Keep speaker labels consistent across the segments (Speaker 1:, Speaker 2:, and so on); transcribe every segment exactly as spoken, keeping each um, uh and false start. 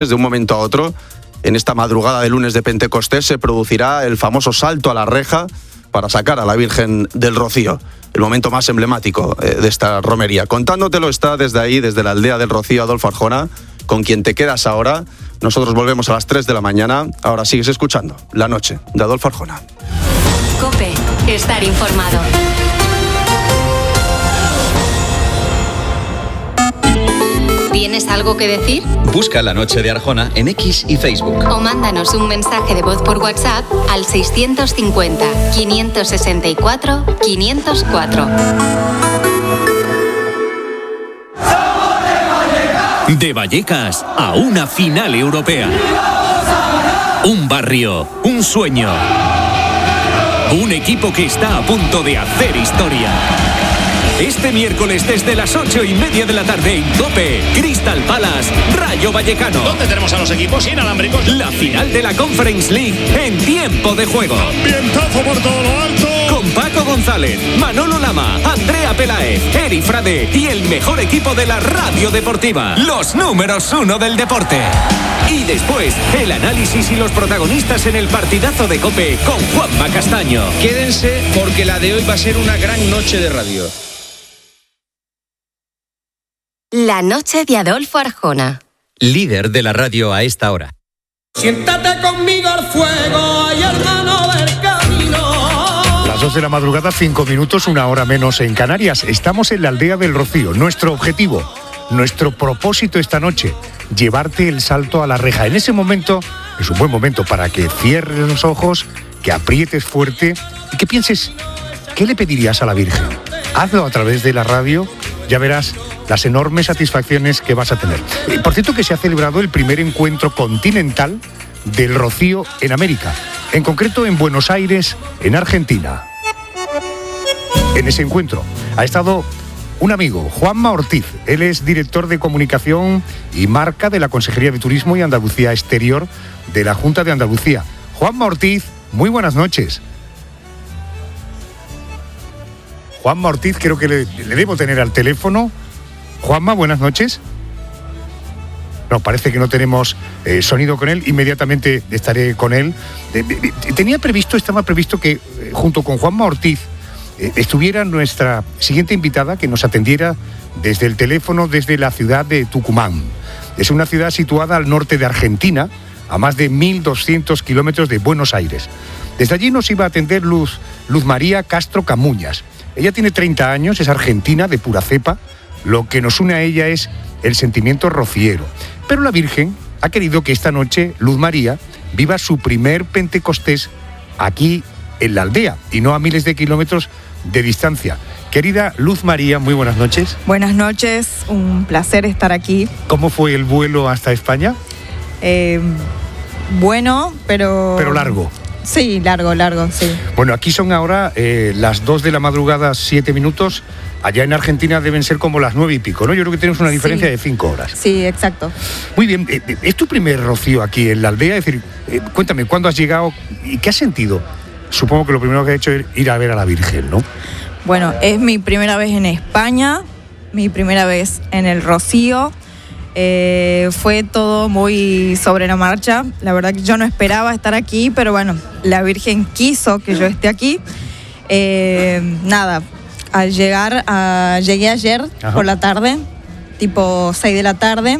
Speaker 1: De un momento a otro, en esta madrugada de lunes de Pentecostés, se producirá el famoso salto a la reja para sacar a la Virgen del Rocío. El momento más emblemático eh, de esta romería. Contándotelo está desde ahí, desde la aldea del Rocío, Adolfo Arjona, con quien te quedas ahora. Nosotros volvemos a las tres de la mañana. Ahora sigues escuchando La Noche de Adolfo Arjona.
Speaker 2: COPE. Estar informado. ¿Tienes algo que decir?
Speaker 3: Busca La Noche de Arjona en X y Facebook.
Speaker 2: O mándanos un mensaje de voz por WhatsApp al seiscientos cincuenta, quinientos sesenta y cuatro, quinientos cuatro.
Speaker 4: De Vallecas a una final europea. Un barrio, un sueño. Un equipo que está a punto de hacer historia. Este miércoles desde las ocho y media de la tarde en COPE, Crystal Palace, Rayo Vallecano.
Speaker 5: ¿Dónde tenemos a los equipos inalámbricos?
Speaker 4: La final de la Conference League en tiempo de juego.
Speaker 5: Ambientazo por todo lo alto.
Speaker 4: Con Paco González, Manolo Lama, Andrea Peláez, Eri Frade y el mejor equipo de la radio deportiva. Los números uno del deporte. Y después, el análisis y los protagonistas en el partidazo de COPE con Juanma Castaño.
Speaker 6: Quédense porque la de hoy va a ser una gran noche de radio.
Speaker 2: La Noche de Adolfo Arjona.
Speaker 3: Líder de la radio a esta hora.
Speaker 7: Siéntate conmigo al fuego, ay hermano del camino.
Speaker 8: Las dos de la madrugada, cinco minutos, una hora menos en Canarias. Estamos en la aldea del Rocío. Nuestro objetivo, nuestro propósito esta noche, llevarte el salto a la reja. En ese momento, es un buen momento para que cierres los ojos, que aprietes fuerte y que pienses, ¿qué le pedirías a la Virgen? Hazlo a través de la radio, ya verás las enormes satisfacciones que vas a tener. Por cierto que se ha celebrado el primer encuentro continental del Rocío en América, en concreto en Buenos Aires, en Argentina. En ese encuentro ha estado un amigo, Juanma Ortiz. Él es director de comunicación y marca de la Consejería de Turismo y Andalucía Exterior de la Junta de Andalucía. Juanma Ortiz, muy buenas noches. Juanma Ortiz, creo que le, le debo tener al teléfono. Juanma, buenas noches. No, parece que no tenemos eh, sonido con él. Inmediatamente estaré con él. Eh, eh, tenía previsto, estaba previsto que eh, junto con Juanma Ortiz eh, estuviera nuestra siguiente invitada, que nos atendiera desde el teléfono desde la ciudad de Tucumán. Es una ciudad situada al norte de Argentina, a más de mil doscientos kilómetros de Buenos Aires. Desde allí nos iba a atender Luz, Luz María Castro Camuñas. Ella tiene treinta años, es argentina de pura cepa. Lo que nos une a ella es el sentimiento rociero. Pero la Virgen ha querido que esta noche Luz María viva su primer Pentecostés aquí en la aldea y no a miles de kilómetros de distancia. Querida Luz María, muy buenas noches.
Speaker 9: Buenas noches, un placer estar aquí.
Speaker 8: ¿Cómo fue el vuelo hasta España?
Speaker 9: Eh, bueno, pero...
Speaker 8: Pero largo.
Speaker 9: Sí, largo, largo, sí.
Speaker 8: Bueno, aquí son ahora eh, las dos de la madrugada, siete minutos. Allá en Argentina deben ser como las nueve y pico, ¿no? Yo creo que tenemos una diferencia
Speaker 9: sí.
Speaker 8: de cinco horas.
Speaker 9: Sí, exacto.
Speaker 8: Muy bien, eh, ¿es tu primer rocío aquí en la aldea? Es decir, eh, cuéntame, ¿cuándo has llegado y qué has sentido? Supongo que lo primero que has hecho es ir a ver a la Virgen, ¿no?
Speaker 9: Bueno, es mi primera vez en España, mi primera vez en el Rocío. Eh, fue todo muy sobre la marcha. La verdad que yo no esperaba estar aquí, pero bueno, la Virgen quiso que yo esté aquí. Eh, nada, al llegar, a, llegué ayer Ajá. por la tarde, tipo seis de la tarde,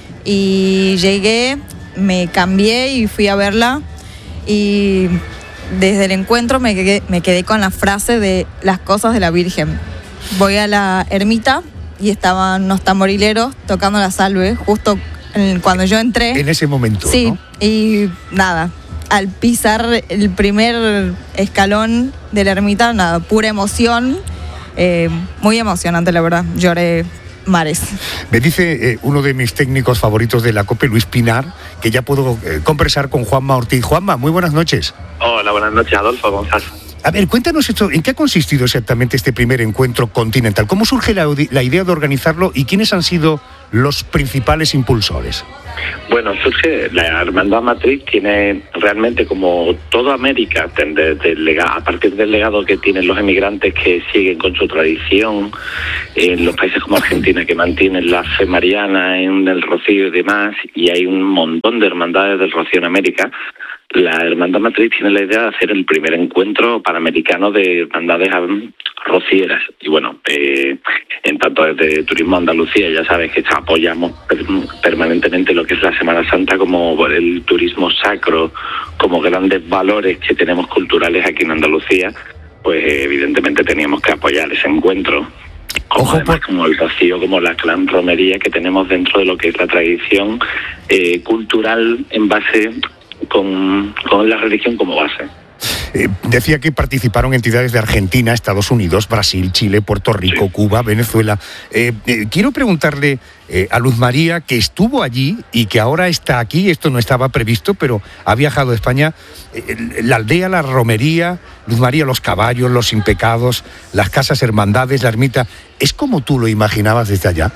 Speaker 9: y llegué, me cambié y fui a verla. Y desde el encuentro me quedé, me quedé con la frase de las cosas de la Virgen. Voy a la ermita y estaban unos tamborileros tocando la salve justo en, cuando yo entré.
Speaker 8: En ese momento,
Speaker 9: Sí,
Speaker 8: ¿no?
Speaker 9: Y nada, al pisar el primer escalón de la ermita, nada, pura emoción, eh, muy emocionante, la verdad, lloré mares.
Speaker 8: Me dice eh, uno de mis técnicos favoritos de la COPE, Luis Pinar, que ya puedo eh, conversar con Juanma Ortiz. Juanma, muy buenas noches.
Speaker 10: Hola, buenas noches, Adolfo, ¿cómo estás?
Speaker 8: A ver, cuéntanos esto, ¿en qué ha consistido exactamente este primer encuentro continental? ¿Cómo surge la, la idea de organizarlo y quiénes han sido los principales impulsores?
Speaker 10: Bueno, surge, la Hermandad Matriz tiene realmente, como toda América, de, de, de, a partir del legado que tienen los emigrantes que siguen con su tradición, en los países como Argentina que mantienen la fe mariana en el Rocío y demás, y hay un montón de hermandades del Rocío en América. La Hermandad Matriz tiene la idea de hacer el primer encuentro panamericano de hermandades rocieras. Y bueno, eh, en tanto desde Turismo Andalucía ya sabes que apoyamos permanentemente lo que es la Semana Santa como el turismo sacro, como grandes valores que tenemos culturales aquí en Andalucía, pues evidentemente teníamos que apoyar ese encuentro. Como
Speaker 8: Ojo,
Speaker 10: además
Speaker 8: por...
Speaker 10: como el Rocío, como la clan romería que tenemos dentro de lo que es la tradición eh, cultural en base con, con la religión como base.
Speaker 8: Eh, decía que participaron entidades de Argentina, Estados Unidos, Brasil, Chile, Puerto Rico, sí. Cuba, Venezuela. Eh, eh, quiero preguntarle eh, a Luz María, que estuvo allí y que ahora está aquí, esto no estaba previsto, pero ha viajado a España, eh, la aldea, la romería, Luz María, los caballos, los impecados, las casas hermandades, la ermita, ¿es como tú lo imaginabas desde allá?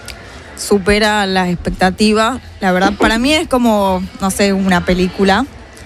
Speaker 9: Supera las expectativas, la verdad, para mí es como, no sé, una película.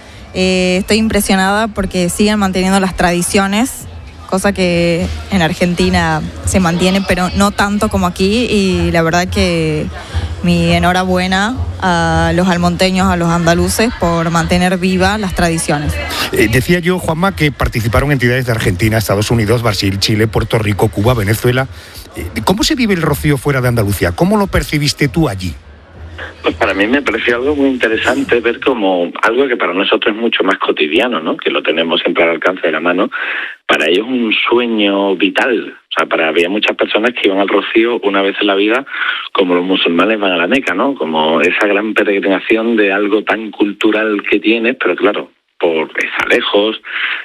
Speaker 9: Eh, estoy impresionada porque siguen manteniendo las tradiciones, cosa que en Argentina se mantiene, pero no tanto como aquí, y la verdad que mi enhorabuena a los almonteños, a los andaluces, por mantener vivas las tradiciones.
Speaker 8: Eh, decía yo, Juanma, que participaron entidades de Argentina, Estados Unidos, Brasil, Chile, Puerto Rico, Cuba, Venezuela. Eh, ¿Cómo se vive el Rocío fuera de Andalucía? ¿Cómo lo percibiste tú allí?
Speaker 10: Pues para mí me pareció algo muy interesante ver como algo que para nosotros es mucho más cotidiano, ¿no? Que lo tenemos siempre al alcance de la mano. Para ellos es un sueño vital. O sea, para había muchas personas que iban al Rocío una vez en la vida, como los musulmanes van a la Meca, ¿no? Como esa gran peregrinación de algo tan cultural que tienes, pero claro, por estar lejos,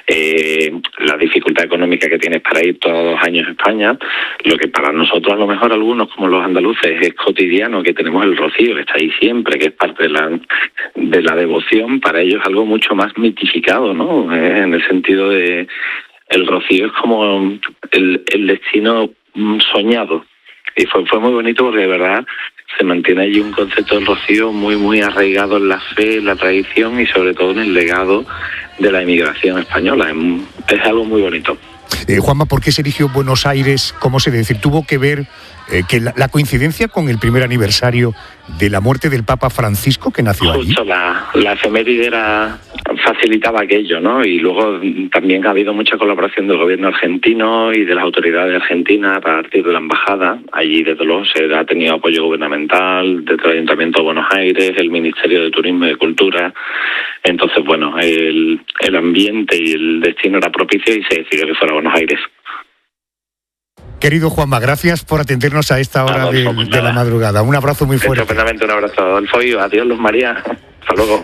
Speaker 10: eh, la dificultad económica que tienes para ir todos los años a España, lo que para nosotros a lo mejor algunos como los andaluces es cotidiano, que tenemos el Rocío, que está ahí siempre, que es parte de la, de la devoción, para ellos es algo mucho más mitificado, ¿no? Eh, en el sentido de el Rocío es como el, el destino soñado. Y fue, fue muy bonito porque de verdad se mantiene allí un concepto del Rocío muy, muy arraigado en la fe, en la tradición y sobre todo en el legado de la inmigración española. Es algo muy bonito.
Speaker 8: Eh, Juanma, ¿por qué se eligió Buenos Aires? ¿Cómo se decir? ¿Tuvo que ver eh, que la, la coincidencia con el primer aniversario de la muerte del Papa Francisco, que nació allí?
Speaker 10: Justo, la, la efeméride era, facilitaba aquello, ¿no? Y luego también ha habido mucha colaboración del gobierno argentino y de las autoridades argentinas a partir de la embajada. Allí, desde luego, se ha tenido apoyo gubernamental desde el Ayuntamiento de Buenos Aires, el Ministerio de Turismo y de Cultura. Entonces, bueno, el, el ambiente y el destino era propicio y se decidió que fuera Buenos Aires.
Speaker 8: Querido Juanma, gracias por atendernos a esta hora Adolfo, de, de la madrugada. Un abrazo muy fuerte.
Speaker 10: Estupendamente, un abrazo, Adolfo, y adiós, Luz María. Hasta luego.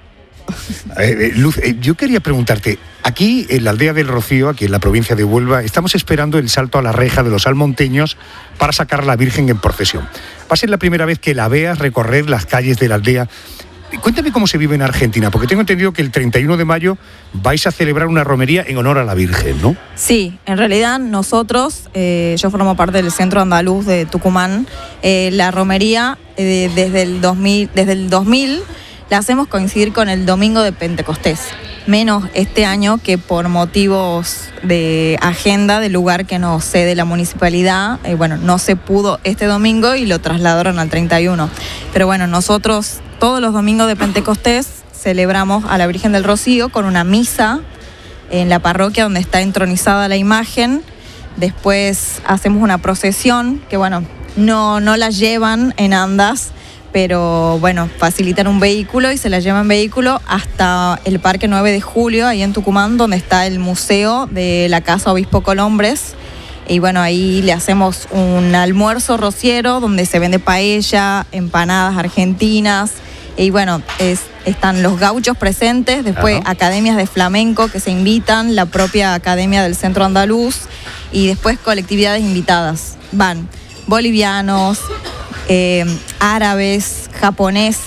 Speaker 8: Eh, eh, Luz, eh, yo quería preguntarte, aquí en la aldea del Rocío, aquí en la provincia de Huelva, estamos esperando el salto a la reja de los almonteños para sacar a la Virgen en procesión. Va a ser la primera vez que la veas recorrer las calles de la aldea. Cuéntame cómo se vive en Argentina, porque tengo entendido que el treinta y uno de mayo vais a celebrar una romería en honor a la Virgen, ¿no?
Speaker 9: Sí, en realidad nosotros, eh, yo formo parte del Centro Andaluz de Tucumán, eh, la romería eh, desde, el dos mil, desde el dos mil la hacemos coincidir con el domingo de Pentecostés, menos este año que por motivos de agenda del lugar que nos cede la municipalidad, eh, bueno, no se pudo este domingo y lo trasladaron al treinta y uno. Pero bueno, nosotros todos los domingos de Pentecostés celebramos a la Virgen del Rocío con una misa en la parroquia donde está entronizada la imagen. Después hacemos una procesión que, bueno, no, no la llevan en andas, pero bueno, facilitan un vehículo y se la llevan en vehículo hasta el Parque nueve de julio, ahí en Tucumán, donde está el museo de la Casa Obispo Colombres. Y bueno, ahí le hacemos un almuerzo rociero donde se vende paella, empanadas argentinas. Y bueno, es, están los gauchos presentes, después Ajá. academias de flamenco que se invitan, la propia academia del Centro Andaluz, y después colectividades invitadas. Van bolivianos, eh, árabes, japoneses,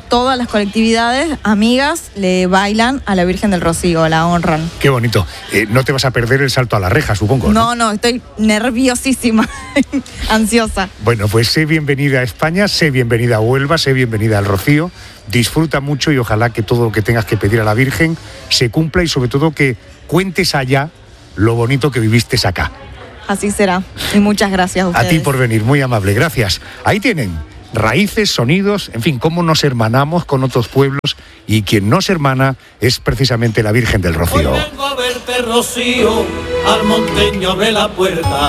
Speaker 9: todas las colectividades, amigas, le bailan a la Virgen del Rocío, la honran.
Speaker 8: Qué bonito. Eh, no te vas a perder el salto a la reja, supongo, ¿no?
Speaker 9: No, no, estoy nerviosísima, ansiosa.
Speaker 8: Bueno, pues sé bienvenida a España, sé bienvenida a Huelva, sé bienvenida al Rocío. Disfruta mucho y ojalá que todo lo que tengas que pedir a la Virgen se cumpla y sobre todo que cuentes allá lo bonito que viviste acá.
Speaker 9: Así será. Y muchas gracias a ustedes.
Speaker 8: A ti por venir, muy amable, gracias. Ahí tienen raíces, sonidos, en fin, cómo nos hermanamos con otros pueblos y quien nos hermana es precisamente la Virgen del Rocío.
Speaker 7: Hoy vengo a verte, Rocío, al monteño abre la puerta.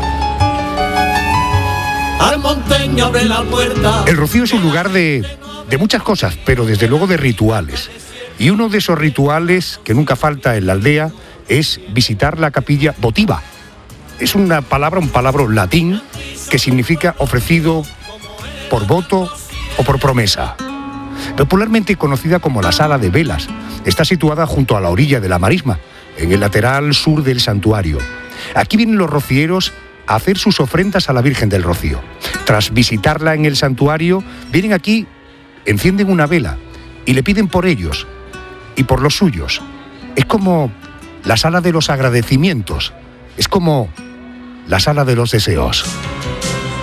Speaker 7: Al monteño abre la puerta.
Speaker 8: El Rocío es un lugar de, de muchas cosas, pero desde luego de rituales. Y uno de esos rituales que nunca falta en la aldea es visitar la capilla votiva. Es una palabra, un palabra latín que significa ofrecido por voto o por promesa. Popularmente conocida como la Sala de Velas, está situada junto a la orilla de la marisma, en el lateral sur del santuario. Aquí vienen los rocieros a hacer sus ofrendas a la Virgen del Rocío. Tras visitarla en el santuario, vienen aquí, encienden una vela y le piden por ellos y por los suyos. Es como la sala de los agradecimientos, es como la sala de los deseos.